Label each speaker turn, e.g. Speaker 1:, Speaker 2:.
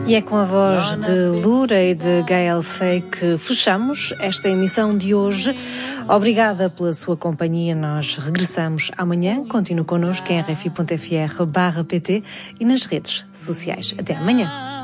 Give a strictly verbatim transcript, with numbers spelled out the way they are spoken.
Speaker 1: E é com a voz de Lura e de Gael Fay que fechamos esta emissão de hoje. Obrigada pela sua companhia. Nós regressamos amanhã. Continue connosco em r f i ponto f r barra p t e nas redes sociais. Até amanhã.